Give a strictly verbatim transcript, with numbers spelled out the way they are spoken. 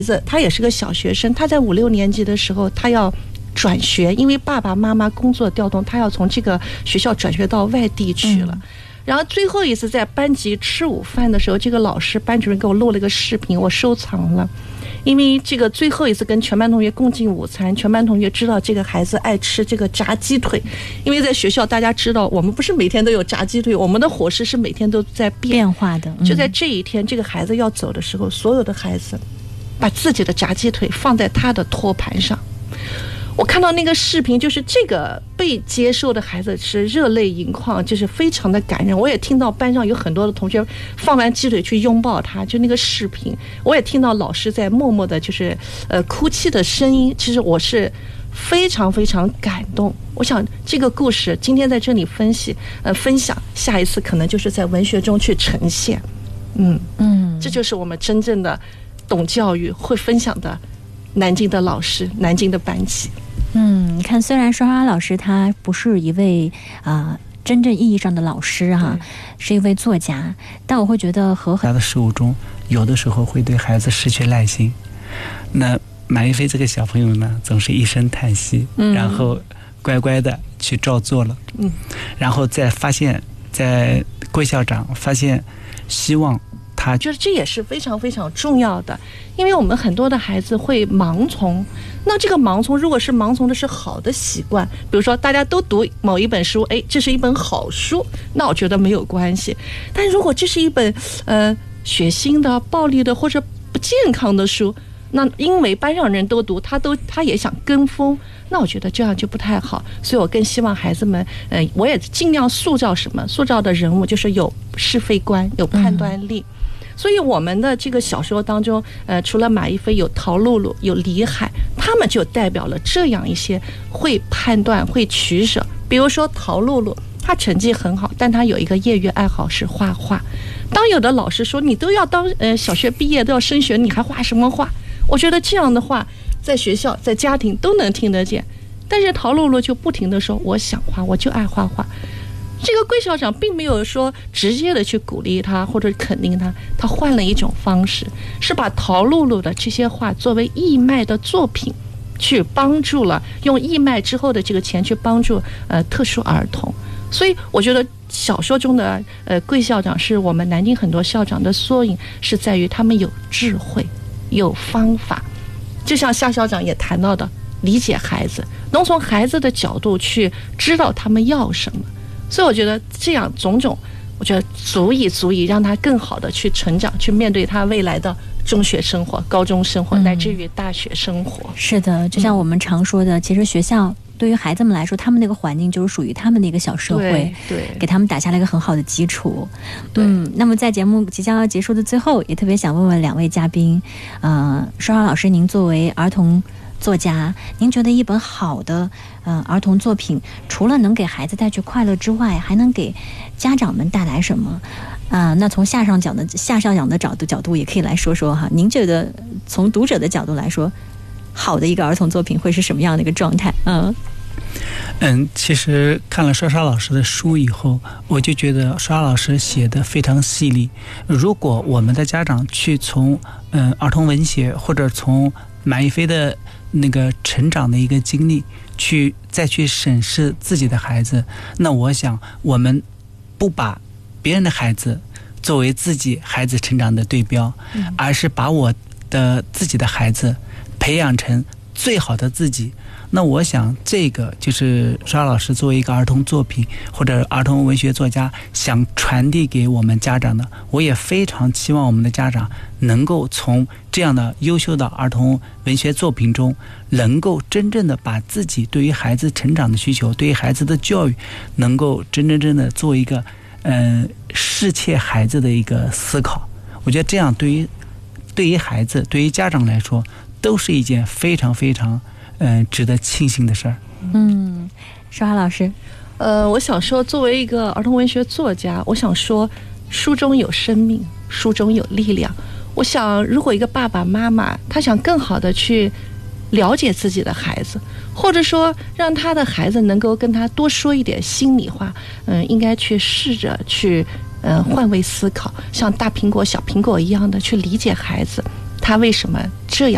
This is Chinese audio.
子他也是个小学生，他在五六年级的时候，他要转学，因为爸爸妈妈工作调动，他要从这个学校转学到外地去了。嗯，然后最后一次在班级吃午饭的时候，这个老师班主任给我录了一个视频，我收藏了。因为这个最后一次跟全班同学共进午餐，全班同学知道这个孩子爱吃这个炸鸡腿，因为在学校大家知道我们不是每天都有炸鸡腿，我们的伙食是每天都在变变化的。 就在这一天，这个孩子要走的时候，所有的孩子把自己的炸鸡腿放在他的托盘上。我看到那个视频，就是这个被接受的孩子是热泪盈眶，就是非常的感人。我也听到班上有很多的同学放完鸡腿去拥抱他，就那个视频，我也听到老师在默默的就是呃哭泣的声音。其实我是非常非常感动。我想这个故事今天在这里分析呃分享，下一次可能就是在文学中去呈现。嗯嗯，这就是我们真正的懂教育会分享的南京的老师，南京的班级。 嗯，你看，虽然刷刷老师他不是一位啊、呃、真正意义上的老师哈、啊，是一位作家，但我会觉得和他的事物中，有的时候会对孩子失去耐心。那马一飞这个小朋友呢，总是一声叹息，嗯、然后乖乖的去照做了，嗯，然后再发现，在桂校长发现希望。他就是这也是非常非常重要的，因为我们很多的孩子会盲从，那这个盲从如果是盲从的是好的习惯，比如说大家都读某一本书，哎，这是一本好书，那我觉得没有关系。但如果这是一本呃血腥的、暴力的或者不健康的书，那因为班上人都读，他都他也想跟风，那我觉得这样就不太好。所以我更希望孩子们，呃，我也尽量塑造什么，塑造的人物就是有是非观，有判断力。嗯，所以我们的这个小说当中，呃，除了马一飞，有陶露露，有李海，他们就代表了这样一些会判断、会取舍。比如说陶露露，她成绩很好，但她有一个业余爱好是画画。当有的老师说你都要当呃小学毕业都要升学，你还画什么画？我觉得这样的话，在学校、在家庭都能听得见。但是陶露露就不停地说，我想画，我就爱画画。这个桂校长并没有说直接的去鼓励他或者肯定他，他换了一种方式，是把陶露露的这些画作为义卖的作品，去帮助了用义卖之后的这个钱去帮助呃特殊儿童。所以我觉得小说中的呃桂校长是我们南京很多校长的缩影，是在于他们有智慧、有方法。就像夏校长也谈到的，理解孩子，能从孩子的角度去知道他们要什么。所以我觉得这样种种，我觉得足以足以让他更好的去成长，去面对他未来的中学生活、高中生活，乃至于大学生活。 嗯、是的，就像我们常说的，嗯、其实学校对于孩子们来说，他们那个环境就是属于他们的一个小社会， 对，对给他们打下了一个很好的基础。 对， 嗯，那么在节目即将要结束的最后，也特别想问问两位嘉宾，呃，刷刷老师，您作为儿童作家，您觉得一本好的呃儿童作品，除了能给孩子带去快乐之外，还能给家长们带来什么？啊、呃，那从夏上讲的夏校长的角度角度也可以来说说哈。您觉得从读者的角度来说，好的一个儿童作品会是什么样的一个状态？嗯嗯，其实看了刷刷老师的书以后，我就觉得刷刷老师写的非常细腻。如果我们的家长去从嗯儿童文学或者从马一飞的那个成长的一个经历去再去审视自己的孩子，那我想我们不把别人的孩子作为自己孩子成长的对标，嗯、而是把我的自己的孩子培养成最好的自己。那我想这个就是刷老师作为一个儿童作品或者儿童文学作家想传递给我们家长的。我也非常期望我们的家长能够从这样的优秀的儿童文学作品中，能够真正的把自己对于孩子成长的需求，对于孩子的教育，能够真真正的做一个嗯、呃、适切孩子的一个思考。我觉得这样对于对于孩子对于家长来说都是一件非常非常嗯、呃，值得庆幸的事儿。 嗯，刷刷老师， 呃，我想说，作为一个儿童文学作家，我想说，书中有生命，书中有力量。我想，如果一个爸爸妈妈他想更好的去了解自己的孩子，或者说让他的孩子能够跟他多说一点心里话，嗯、呃，应该去试着去呃换位思考，像大苹果、小苹果一样的去理解孩子。他为什么